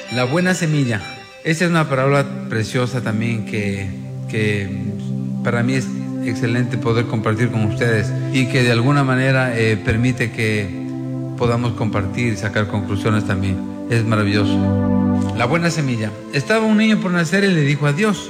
La buena semilla. Esta es una parábola preciosa también que para mí es excelente poder compartir con ustedes y que de alguna manera permite que podamos compartir y sacar conclusiones también. Es maravilloso. La buena semilla. Estaba un niño por nacer y le dijo a Dios: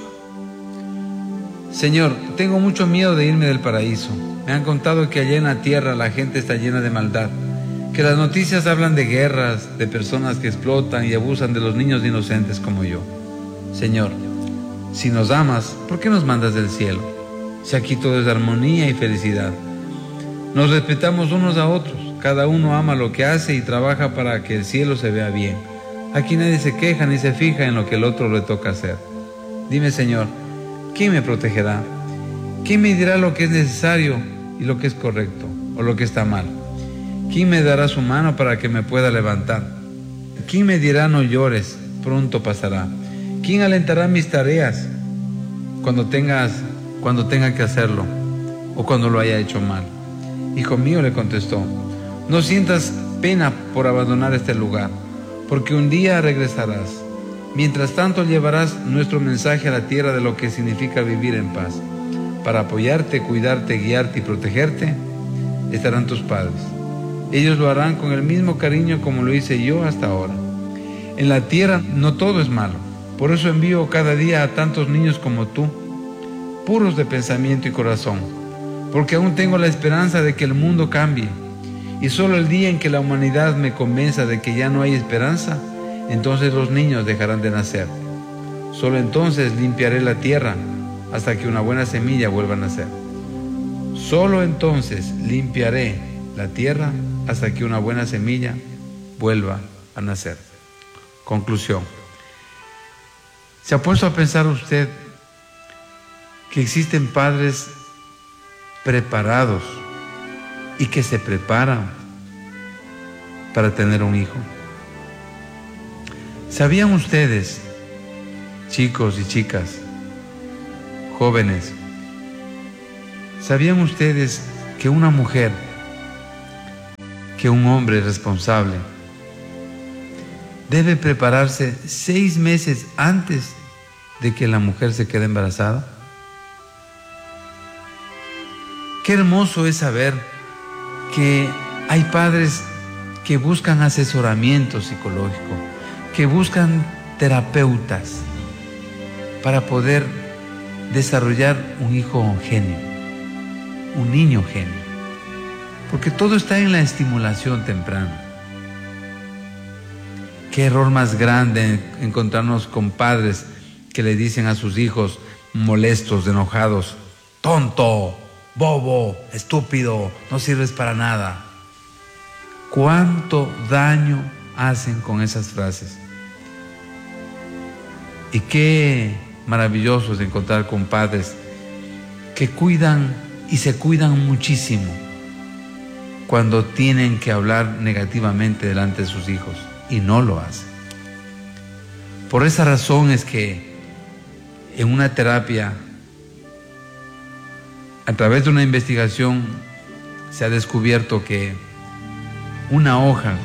Señor, tengo mucho miedo de irme del paraíso. Me han contado que allá en la tierra la gente está llena de maldad, que las noticias hablan de guerras, de personas que explotan y abusan de los niños inocentes como yo. Señor, si nos amas, ¿por qué nos mandas del cielo? Si aquí todo es armonía y felicidad. Nos respetamos unos a otros, cada uno ama lo que hace y trabaja para que el cielo se vea bien. Aquí nadie se queja ni se fija en lo que el otro le toca hacer. Dime, Señor, ¿quién me protegerá? ¿Quién me dirá lo que es necesario y lo que es correcto o lo que está mal? ¿Quién me dará su mano para que me pueda levantar? ¿Quién me dirá no llores, pronto pasará? ¿Quién alentará mis tareas cuando tenga que hacerlo o cuando lo haya hecho mal? Hijo mío, le contestó, no sientas pena por abandonar este lugar, porque un día regresarás. Mientras tanto llevarás nuestro mensaje a la tierra de lo que significa vivir en paz. Para apoyarte, cuidarte, guiarte y protegerte, estarán tus padres. Ellos lo harán con el mismo cariño como lo hice yo hasta ahora. En la tierra no todo es malo. Por eso envío cada día a tantos niños como tú, puros de pensamiento y corazón, porque aún tengo la esperanza de que el mundo cambie. Y solo el día en que la humanidad me convenza de que ya no hay esperanza, entonces los niños dejarán de nacer. Solo entonces limpiaré la tierra hasta que una buena semilla vuelva a nacer. Solo entonces limpiaré la tierra hasta que una buena semilla vuelva a nacer. Conclusión. ¿Se ha puesto a pensar usted que existen padres preparados y que se preparan para tener un hijo? ¿Sabían ustedes, chicos y chicas, jóvenes, sabían ustedes que una mujer, que un hombre responsable debe prepararse 6 meses antes de que la mujer se quede embarazada? Qué hermoso es saber que hay padres que buscan asesoramiento psicológico, que buscan terapeutas para poder desarrollar un hijo genio, un niño genio, porque todo está en la estimulación temprana. Qué error más grande encontrarnos con padres que le dicen a sus hijos molestos, enojados: tonto, bobo, estúpido, no sirves para nada. ¿Cuánto daño hacen con esas frases? Y qué maravilloso es encontrar con padres que cuidan y se cuidan muchísimo cuando tienen que hablar negativamente delante de sus hijos y no lo hacen. Por esa razón es que en una terapia, a través de una investigación, se ha descubierto que una hoja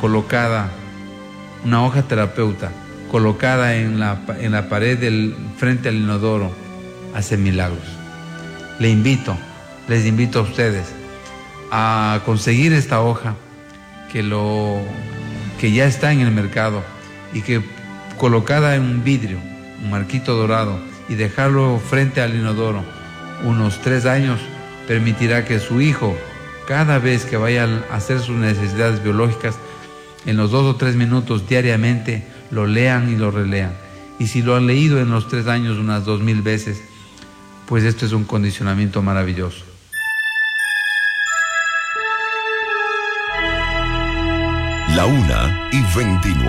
terapeuta colocada en la pared frente al inodoro hace milagros. Les invito a ustedes a conseguir esta hoja que ya está en el mercado y que colocada en un vidrio, un marquito dorado, y dejarlo frente al inodoro unos 3 años, permitirá que su hijo, cada vez que vaya a hacer sus necesidades biológicas, en los 2 o 3 minutos diariamente lo lean y lo relean. Y si lo han leído en los 3 años unas 2000 veces, pues esto es un condicionamiento maravilloso. La 1:29.